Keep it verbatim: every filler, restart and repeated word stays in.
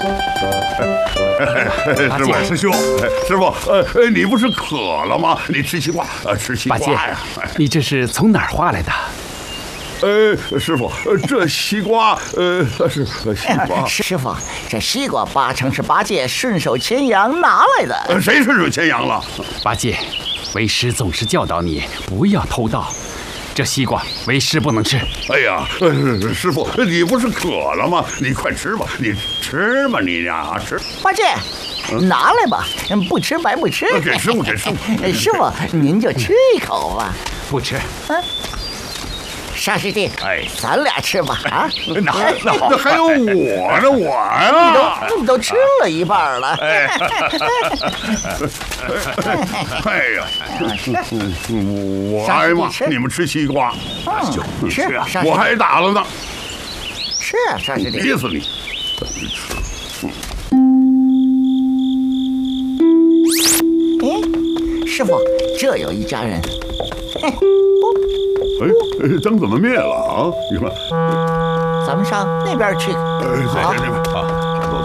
师傅，师兄，师傅，呃，你不是渴了吗？你吃西瓜，呃，吃西瓜呀。 你这是从哪儿画来的？ 呃，师傅，这西瓜，呃，是西瓜。 师傅，这西瓜八成是八戒顺手牵羊拿来的。 谁顺手牵羊了？ 八戒，为师总是教导你不要偷盗。这西瓜为师不能吃。 哎呀，呃，师傅，你不是渴了吗？你快吃吧，你吃吧，你呀，吃。 八戒，拿来吧，不吃白不吃。 给师傅，给师傅。 师傅，您就吃一口吧。 不吃。 嗯。沙师弟，哎，咱俩吃吧啊！ 那那还有我呢，我呀， 你都你都吃了一半了。哎呀，我挨骂，你们吃西瓜， 吃啊， 我还打了呢。 吃啊，沙师弟， 逼死你！ 哎，师傅，这有一家人。 哎，灯怎么灭了啊？你看， 咱们上那边去。 哎，在这边啊。